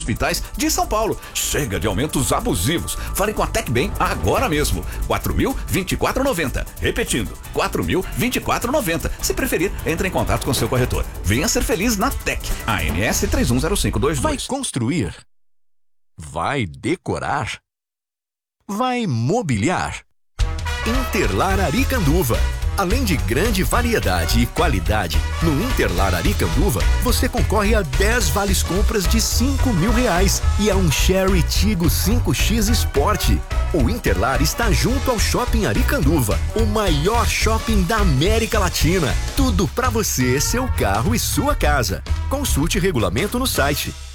hospitais de São Paulo. Chega de aumentos abusivos. Fale com a TecBem agora mesmo. 4.024,90. Repetindo, 4.024,90. Se preferir, entre em contato com seu corretor. Venha ser feliz na Tec. ANS 310522. Vai construir? Vai decorar? Vai mobiliar? Interlar Aricanduva. Além de grande variedade e qualidade, no Interlar Aricanduva, você concorre a 10 vales compras de R$5.000 e a um Chery Tigo 5X Sport. O Interlar está junto ao Shopping Aricanduva, o maior shopping da América Latina. Tudo para você, seu carro e sua casa. Consulte regulamento no site